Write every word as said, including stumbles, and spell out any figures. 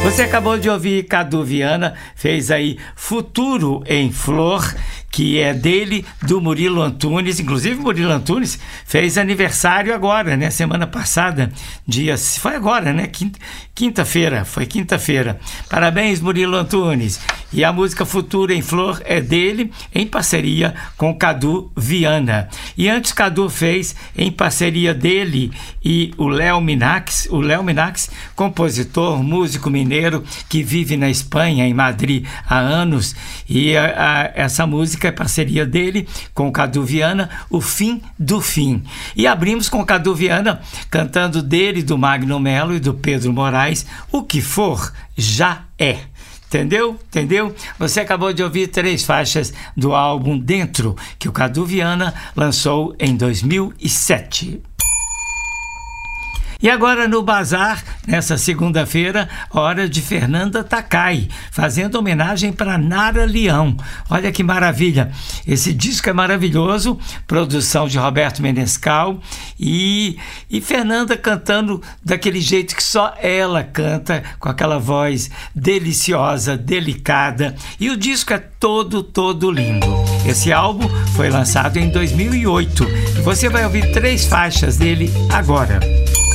Você acabou de ouvir Cadu Viana, fez aí Futuro em Flor, que é dele, do Murilo Antunes. Inclusive, Murilo Antunes fez aniversário agora, né? Semana passada, dia... Foi agora, né? Quinta, quinta-feira, foi quinta-feira. Parabéns, Murilo Antunes. E a música Futuro em Flor é dele, em parceria com Cadu Viana. E antes, Cadu fez, em parceria dele e o Léo Minax, o Léo Minax, compositor, músico mineiro, que vive na Espanha, em Madrid, há anos. E a, a, essa música é parceria dele com o Cadu Viana, O Fim do Fim. E abrimos com o Cadu Viana cantando dele, do Magno Mello e do Pedro Moraes, O Que For Já É. Entendeu? Entendeu? Você acabou de ouvir três faixas do álbum Dentro, que o Cadu Viana lançou em dois mil e sete. E agora no Bazar, nessa segunda-feira, hora de Fernanda Takai, fazendo homenagem para Nara Leão. Olha que maravilha! Esse disco é maravilhoso, produção de Roberto Menescal e, e Fernanda cantando daquele jeito que só ela canta, com aquela voz deliciosa, delicada. E o disco é todo, todo lindo. Esse álbum foi lançado em dois mil e oito e você vai ouvir três faixas dele agora.